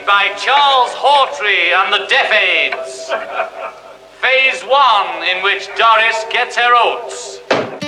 by Charles Hawtrey and the Deaf Aids. Phase 1, in which Doris gets her oats.